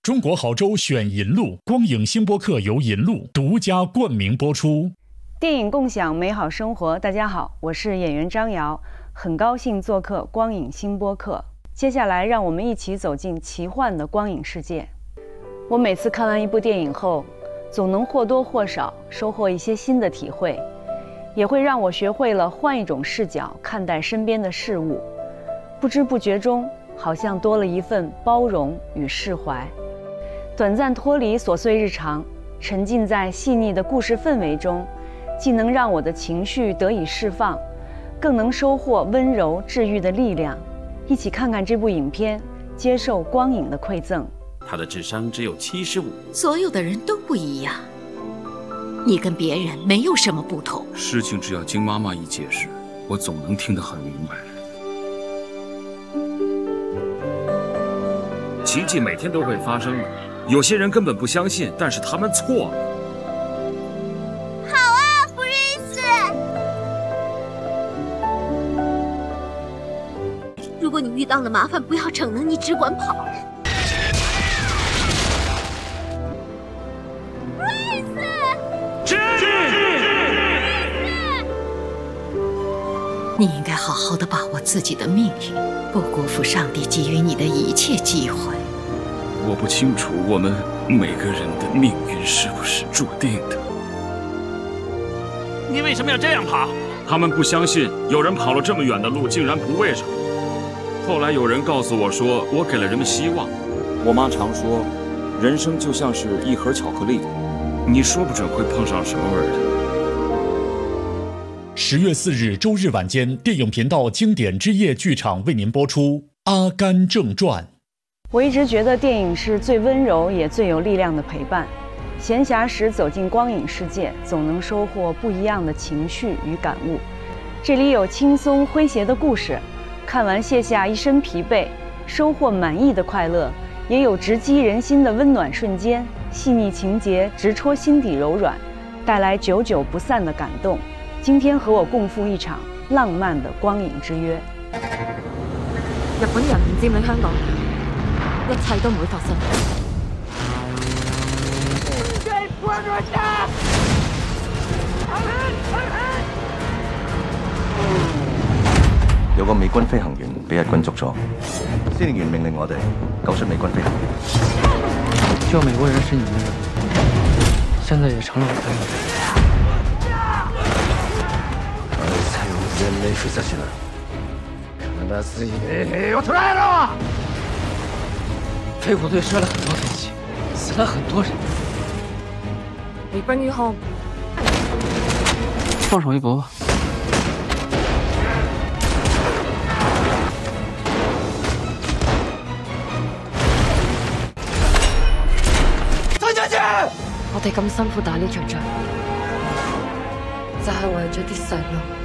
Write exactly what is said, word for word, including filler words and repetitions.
中国好州选银路，光影新播客由银路独家冠名播出。 电影共享美好生活，大家好，我是演员张瑶，很高兴做客光影新播客。接下来，让我们一起走进奇幻的光影世界。我每次看完一部电影后，总能或多或少收获一些新的体会，也会让我学会了换一种视角看待身边的事物。不知不觉中，好像多了一份包容与释怀。短暂脱离琐碎日常，沉浸在细腻的故事氛围中，既能让我的情绪得以释放，更能收获温柔治愈的力量。一起看看这部影片，接受光影的馈赠。 他的智商只有七十五。 所有的人都不一样，你跟别人没有什么不同。 事情只要经妈妈一解释，我总能听得很明白。奇迹每天都会发生的，有些人根本不相信，但是他们错了。 好啊，布瑞斯！ 如果你遇到了麻烦，不要逞能，你只管跑。 布瑞斯！ 你应该好好的把握自己的命运，不辜负上帝给予你的一切机会。 我不清楚我们每个人的命运是不是注定的。 你为什么要这样跑？ 他们不相信有人跑了这么远的路竟然不为什么。后来有人告诉我说，我给了人们希望。我妈常说，人生就像是一盒巧克力，你说不准会碰上什么味儿的。 十月四日周日晚间，电影频道经典之夜剧场为您播出《阿甘正传》。 我一直觉得电影是最温柔也最有力量的陪伴。闲暇时走进光影世界，总能收获不一样的情绪与感悟。这里有轻松诙谐的故事，看完卸下一身疲惫，收获满意的快乐；也有直击人心的温暖瞬间，细腻情节直戳心底柔软，带来久久不散的感动。今天和我共赴一場浪漫的光影之約。 日本人唔佔領香港，一切都唔會發生。 有個美軍飛行員俾日軍捉咗，司令員命令我哋救出美軍飛行員。 救美國人是你們的，現在也成了我的任務。人類ふさしな必ず以兵を捕らえろ！飞虎队射了很多飞机，死了很多人。 你bring you home。 放手一搏吧。 推出去！我哋咁辛苦打呢場仗，就係為咗啲細路。